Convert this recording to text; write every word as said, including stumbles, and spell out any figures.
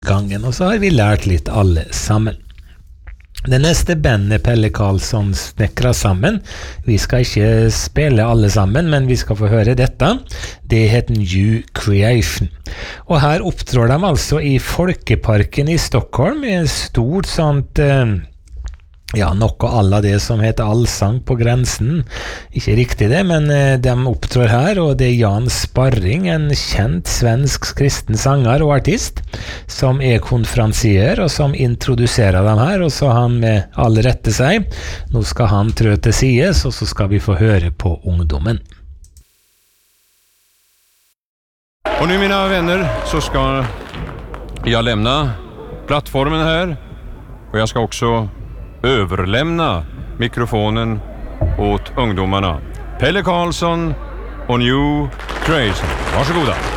gangen, og så har vi lært litt alle sammen. Det neste bandet Pelle Karlsson snekra sammen, vi skal ikke spille alle sammen, men vi skal få høre dette. Det heter New Creation. Og her opptrår de altså i Folkeparken i Stockholm, i et stort sånt... Eh, Ja, noe alla det som heter Allsang på grensen. Ikke riktig det, men eh, de opptrår her, og det er Jan Sparring, en kjent svensk kristen sanger og artist, som er konferansier, og som introduserer dem her, og så han med all rette seg. Nå skal han trø til sides, og så skal vi få høre på ungdommen. Och nu mina vänner så ska jag lämna plattformen här, och jag ska också överlämna mikrofonen åt ungdomarna. Pelle Karlsson och New Creation. Varsågoda.